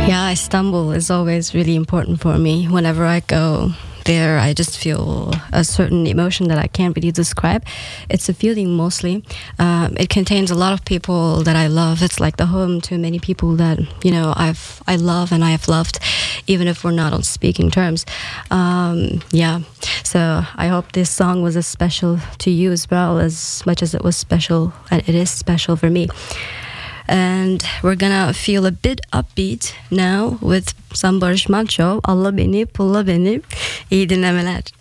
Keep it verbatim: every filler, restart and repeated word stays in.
Yeah, Istanbul is always really important for me. Whenever I go there, I just feel a certain emotion that I can't really describe. It's a feeling mostly. Um, it contains a lot of people that I love. It's like the home to many people that, you know, I've I love and I have loved, even if we're not on speaking terms. Um, yeah, so I hope this song was as special to you as well, as much as it was special, and it is special for me. And we're gonna feel a bit upbeat now with some Barış Manço. Allah beni, pulla beni. İyi dinlemeler.